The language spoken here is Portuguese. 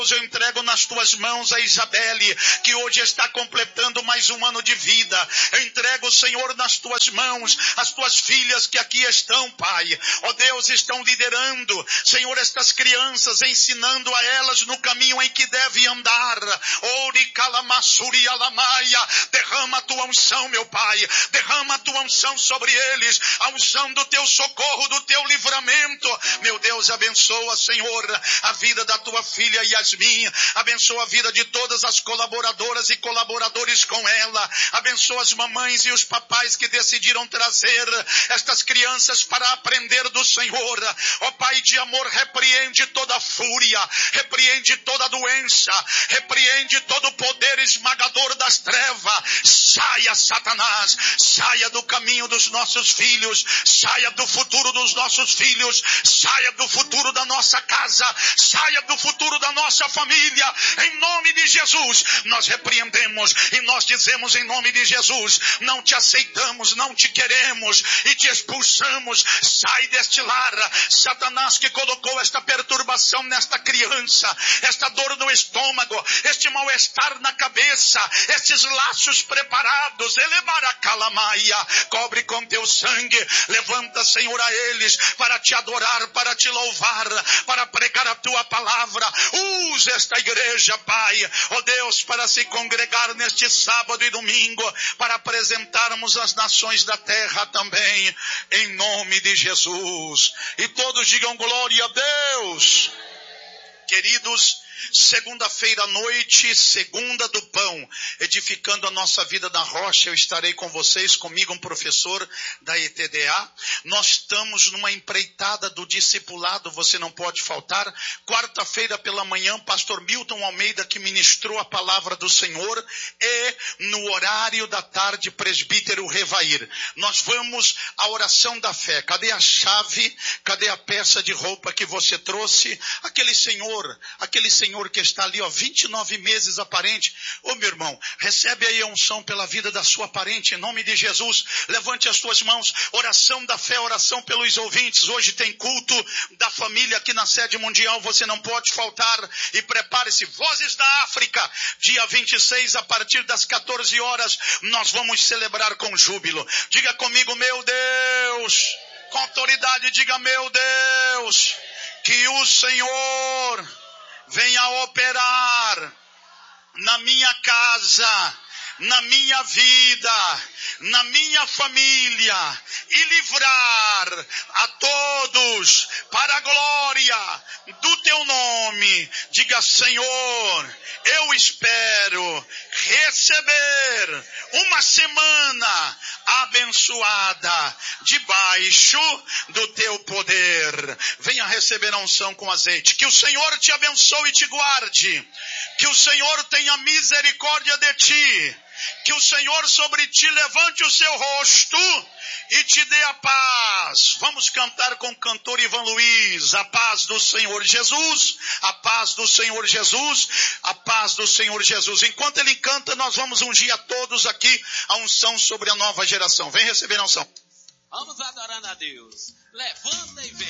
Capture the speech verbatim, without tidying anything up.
eu entrego nas tuas mãos a Isabelle, que hoje está completando mais um ano de vida. Eu entrego, Senhor, nas tuas mãos as tuas filhas que aqui estão, Pai. Ó Deus, estão liderando, Senhor, estas crianças, ensinando a elas no caminho em que devem andar. Ori calamassuri alamaia. Derrama a tua unção, meu Pai. Derrama a tua unção sobre eles. A unção do teu socorro, do teu livramento. Meu Deus, abençoa, Senhor, a vida da tua filha Yasmin. Abençoa a vida de todas as colaboradoras e colaboradores com ela. Abençoa as mamães e os papais que decidiram trazer estas crianças para aprender do Senhor. Ó Pai de amor, repreende toda fúria, repreende toda doença, repreende todo o poder esmagador das trevas. Saia, Satanás, saia do caminho dos nossos filhos, saia do futuro dos nossos filhos, saia do futuro da nossa casa, saia do futuro da nossa família. Em nome de Jesus, nós repreendemos e nós dizemos em nome de Jesus, não te aceitamos, não te queremos e te expulsamos. Sai deste lar, Satanás, que colocou esta perturbação nesta criança, esta dor no estômago, este mal-estar na cabeça, estes laços preparados, elebaracalamaia, cobre com teu sangue. Levanta, Senhor, a eles para te adorar, para te louvar, para pregar a tua palavra. Usa esta igreja, Pai, ó Deus, para se congregar neste sábado e domingo, para apresentarmos as nações da terra também, em nome de Jesus. E todos digam glória a Deus. Queridos, segunda-feira à noite, segunda do pão, edificando a nossa vida da rocha, eu estarei com vocês, comigo um professor da E T D A. Nós estamos numa empreitada do discipulado, você não pode faltar. Quarta-feira pela manhã, pastor Milton Almeida, que ministrou a palavra do Senhor, e no horário da tarde, presbítero Revair. Nós vamos à oração da fé. Cadê a chave? Cadê a peça de roupa que você trouxe? Aquele senhor, aquele senhor Senhor que está ali, ó, vinte e nove meses aparente. Ô meu irmão, recebe aí a unção pela vida da sua parente, em nome de Jesus. Levante as tuas mãos, oração da fé, oração pelos ouvintes. Hoje tem culto da família aqui na sede mundial, você não pode faltar. E prepare-se, Vozes da África, dia vinte e seis, a partir das quatorze horas, nós vamos celebrar com júbilo. Diga comigo, meu Deus, com autoridade, diga, meu Deus, que o Senhor venha operar na minha casa, na minha vida, na minha família, e livrar a todos para a glória do teu nome. Diga, Senhor, eu espero receber uma semana abençoada debaixo do teu poder. Venha receber a unção com azeite. Que o Senhor te abençoe e te guarde. Que o Senhor tenha misericórdia de ti. Que o Senhor sobre ti levante o seu rosto e te dê a paz. Vamos cantar com o cantor Ivan Luiz. A paz do Senhor Jesus, a paz do Senhor Jesus, a paz do Senhor Jesus. Enquanto ele canta, nós vamos ungir a todos aqui a unção sobre a nova geração. Vem receber a unção. Vamos adorando a Deus. Levanta e vem.